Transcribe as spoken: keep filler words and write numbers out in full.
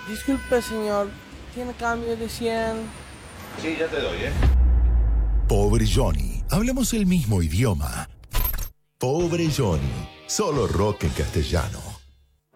Disculpe, señor, ¿tiene cambio de cien? Sí, ya te doy, ¿eh? Pobre Johnny, hablamos el mismo idioma. Pobre Johnny, solo rock en castellano.